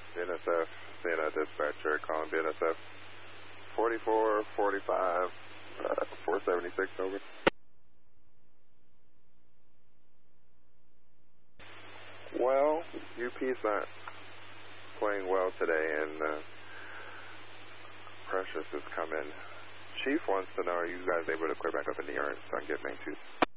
BNSF, CNA dispatcher, calling BNSF 4445, 476, over. Well, UP's not playing well today, and Precious has come in. Chief wants to know, are you guys able to clear back up in the yards so I can get main 2?